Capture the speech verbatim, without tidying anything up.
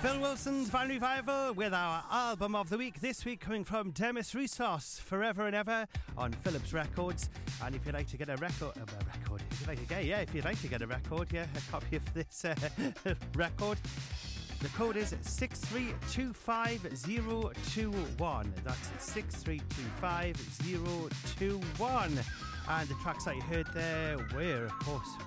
Phil Wilson's Van Revival with our album of the week. This week coming from Demis Roussos, Forever and Ever on Philips Records. And if you'd like to get a record, uh, a record, if you'd like to get, yeah, if you'd like to get a record, yeah, a copy of this uh, record, the code is six three two five zero two one. That's six three two five zero two one. And the tracks that you heard there were, of course,